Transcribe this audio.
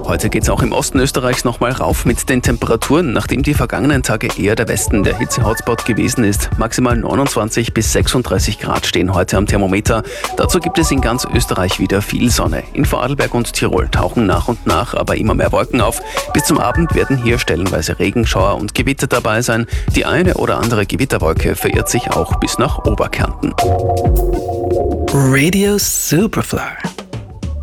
Heute geht's auch im Osten Österreichs nochmal rauf mit den Temperaturen, nachdem die vergangenen Tage eher der Westen der Hitze-Hotspot gewesen ist. Maximal 29 bis 36 Grad stehen heute am Thermometer. Dazu gibt es in ganz Österreich wieder viel Sonne. In Vorarlberg und Tirol tauchen nach und nach aber immer mehr Wolken auf. Bis zum Abend werden hier stellenweise Regenschauer und Gewitter dabei sein. Die eine oder andere Gewitterwolke verirrt sich auch bis nach Oberkärnten. Radio Superfly.